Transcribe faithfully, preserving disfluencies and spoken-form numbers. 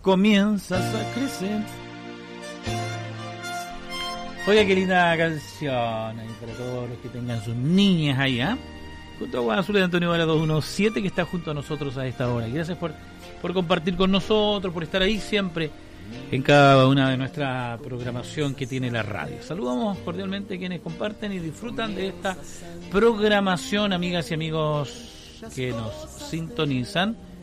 comienzas a crecer. Oiga, qué linda canción ahí para todos los que tengan sus niñas allá. ¿eh? Junto a Guadazul de Antonio Vara dos diecisiete, que está junto a nosotros a esta hora. Gracias por, por compartir con nosotros, por estar ahí siempre en cada una de nuestra programación que tiene la radio. Saludamos cordialmente a quienes comparten y disfrutan de esta programación, amigas y amigos que nos sintonizan